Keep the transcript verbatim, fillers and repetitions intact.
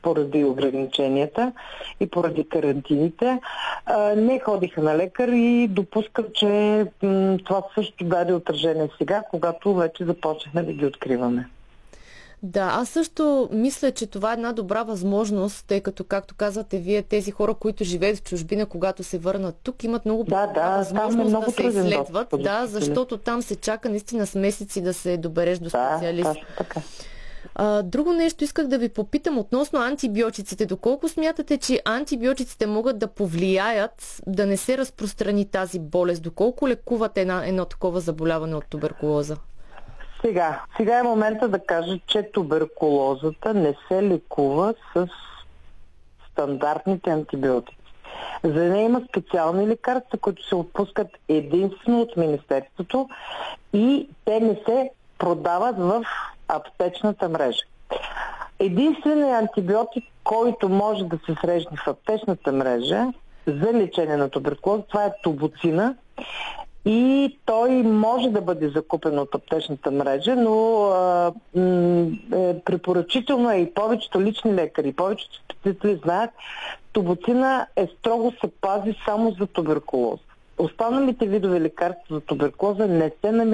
поради ограниченията и поради карантините, не ходиха на лекар и допускам, че това също даде отражение сега, когато вече започнахме да ги откриваме. Да, аз също мисля, че това е една добра възможност, тъй като, както казвате вие, тези хора, които живеят в чужбина, когато се върнат тук, имат много да, да, възможност много да се изследват, достъп, да, защото там се чака наистина с месеци да се добереш до специалист. Да, така. А, друго нещо исках да ви попитам относно антибиотиците. Доколко смятате, че антибиотиците могат да повлияят да не се разпространи тази болест? Доколко лекуват една, едно такова заболяване от туберкулоза? Сега, сега е момента да кажа, че туберкулозата не се лекува с стандартните антибиотици. За нея има специални лекарства, които се отпускат единствено от Министерството и те не се продават в аптечната мрежа. Единственият антибиотик, който може да се срещне в аптечната мрежа за лечение на туберкулоза, това е тубоцина. И той може да бъде закупен от аптечната мрежа, но а, м- е, препоръчително е и повечето лични лекари, повечето специалисти знаят, тубоцина е строго се пази само за туберкулоза. Останалите видове лекарства за туберкулоза не се намират